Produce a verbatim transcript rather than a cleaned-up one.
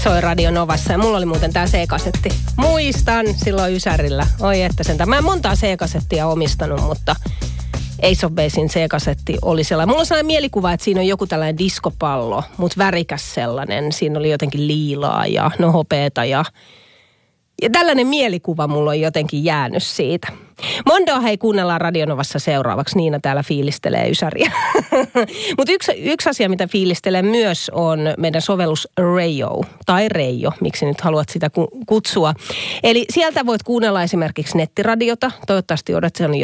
Soi Radio Novassa ja mulla oli muuten tää C-kasetti. Muistan silloin Ysärillä. Oi että sentään. Mä en montaa C-kasettia omistanut, mutta Ace of Basein C-kasetti oli sellainen. Mulla on sellainen mielikuva, että siinä on joku tällainen diskopallo, mutta värikäs sellainen. Siinä oli jotenkin liilaa ja no hopeeta ja... Ja tällainen mielikuva mulla on jotenkin jäänyt siitä. Mondoa hei kuunnellaan Radio Novassa seuraavaksi. Niina täällä fiilistelee Ysäriä. Mutta yksi, yksi asia, mitä fiilistelee myös on meidän sovellus Rayo. Tai Reijo, miksi nyt haluat sitä kutsua. Eli sieltä voit kuunnella esimerkiksi nettiradiota. Toivottavasti olet sen